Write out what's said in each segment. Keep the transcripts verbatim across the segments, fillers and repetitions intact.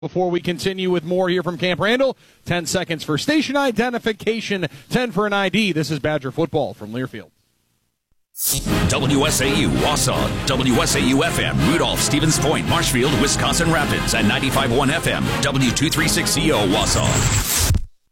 Before we continue with more here from Camp Randall, ten seconds for station identification, ten for an I D. This is Badger football from Learfield. W S A U Wausau, W S A U F M, Rudolph, Stevens Point, Marshfield, Wisconsin Rapids, and ninety-five point one F M, W two thirty-six C O Wausau.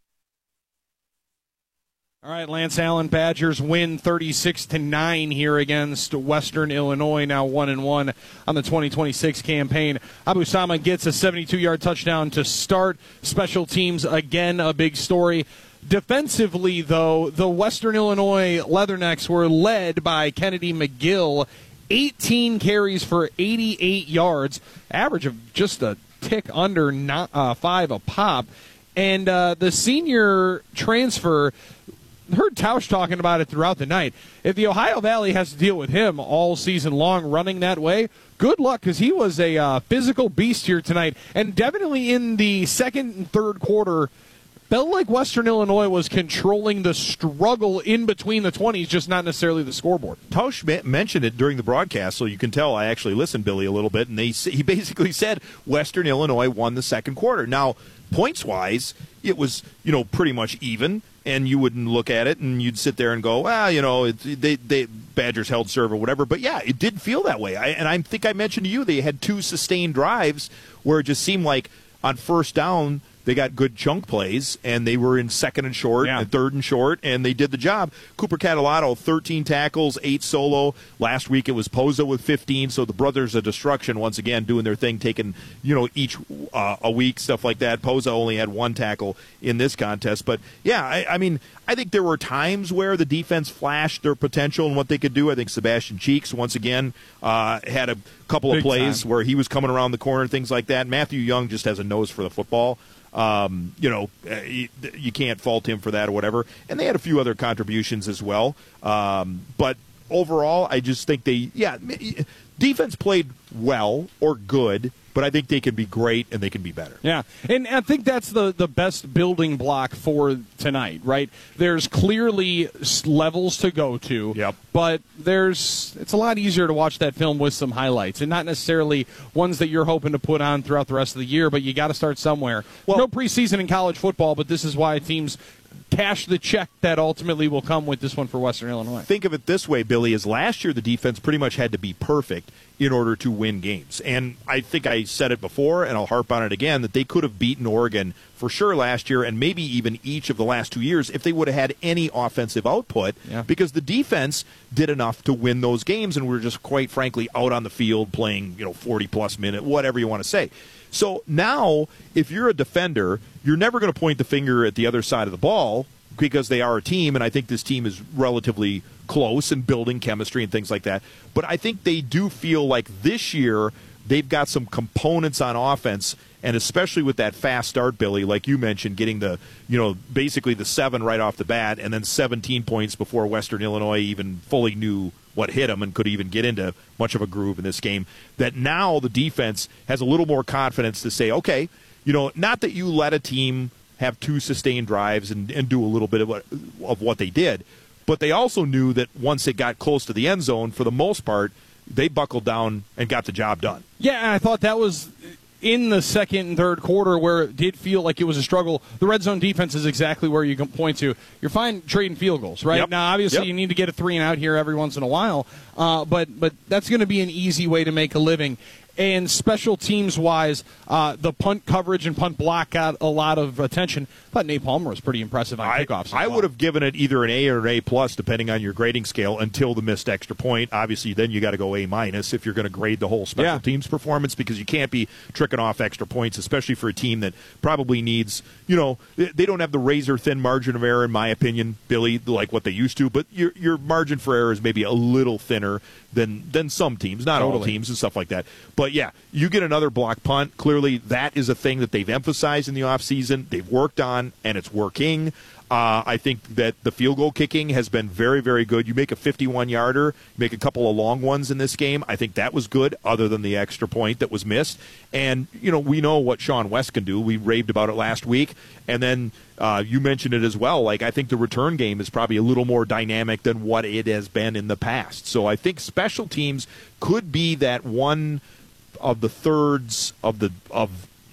All right, Lance Allen, Badgers win thirty-six to nine here against Western Illinois, now one and one on the twenty twenty-six campaign. Abu Sama gets a seventy-two-yard touchdown to start. Special teams, again, a big story. Defensively, though, the Western Illinois Leathernecks were led by Kennedy McGill, eighteen carries for eighty-eight yards, average of just a tick under not, uh, five a pop. And uh, the senior transfer, heard Tausch talking about it throughout the night. If the Ohio Valley has to deal with him all season long running that way, good luck, because he was a uh, physical beast here tonight. And definitely in the second and third quarter, felt like Western Illinois was controlling the struggle in between the twenties, just not necessarily the scoreboard. Tausch ma- mentioned it during the broadcast, so you can tell I actually listened, Billy, a little bit, and they he basically said Western Illinois won the second quarter. Now, points-wise, it was, you know, pretty much even, and you wouldn't look at it and you'd sit there and go, well, you know, it, they, they Badgers held serve or whatever. But, yeah, it did feel that way. I, and I think I mentioned to you they had two sustained drives where it just seemed like on first down they got good chunk plays, and they were in second and short yeah. and third and short, and they did the job. Cooper Catalano, thirteen tackles, eight solo. Last week it was Poza with fifteen, so the Brothers of Destruction, once again, doing their thing, taking, you know, each uh, a week, stuff like that. Poza only had one tackle in this contest. But, yeah, I, I mean, I think there were times where the defense flashed their potential and what they could do. I think Sebastian Cheeks, once again, uh, had a couple Big of plays time. where he was coming around the corner, things like that. Matthew Young just has a nose for the football. Um, you know, you, you can't fault him for that or whatever. And they had a few other contributions as well. Um, but overall, I just think they, yeah, defense played well or good, but I think they can be great and they can be better. Yeah, and I think that's the, the best building block for tonight, right? There's clearly levels to go to, yep. but there's it's a lot easier to watch that film with some highlights and not necessarily ones that you're hoping to put on throughout the rest of the year, but you got to start somewhere. Well, no preseason in college football, but this is why teams cash the check that ultimately will come with this one for Western Illinois. Think of it this way, Billy, is last year the defense pretty much had to be perfect in order to win games. And I think I said it before, and I'll harp on it again, that they could have beaten Oregon for sure last year and maybe even each of the last two years if they would have had any offensive output yeah. because the defense did enough to win those games and were just quite frankly out on the field playing, you know, forty-plus minutes, whatever you want to say. So now, if you're a defender, you're never going to point the finger at the other side of the ball because they are a team, and I think this team is relatively close and building chemistry and things like that. But I think they do feel like this year they've got some components on offense, and especially with that fast start, Billy, like you mentioned, getting the, you know, basically the seven right off the bat and then seventeen points before Western Illinois even fully knew what hit them and could even get into much of a groove in this game, that now the defense has a little more confidence to say, okay, you know, not that you let a team have two sustained drives and, and do a little bit of what, of what they did, but they also knew that once it got close to the end zone, for the most part, they buckled down and got the job done. Yeah, and I thought that was in the second and third quarter where it did feel like it was a struggle. The red zone defense is exactly where you can point to. You're fine trading field goals, right? Yep. Now, obviously, yep. you need to get a three and out here every once in a while, uh, but but that's going to be an easy way to make a living. And special teams-wise, uh, the punt coverage and punt block got a lot of attention. I thought Nate Palmer was pretty impressive on I, kickoffs. I well. would have given it either an A or an A plus, depending on your grading scale, until the missed extra point. Obviously, then you got to go A minus if you're going to grade the whole special yeah. teams performance, because you can't be tricking off extra points, especially for a team that probably needs, you know, they don't have the razor-thin margin of error, in my opinion, Billy, like what they used to, but your your margin for error is maybe a little thinner than than some teams, not totally. all teams and stuff like that. But, yeah, you get another block punt. Clearly, that is a thing that they've emphasized in the offseason, they've worked on, and it's working. Uh, I think that the field goal kicking has been very, very good. You make a fifty-one-yarder, make a couple of long ones in this game. I think that was good, other than the extra point that was missed. And, you know, we know what Sean West can do. We raved about it last week. And then uh, you mentioned it as well. Like, I think the return game is probably a little more dynamic than what it has been in the past. So I think special teams could be that one of the thirds of the of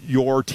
your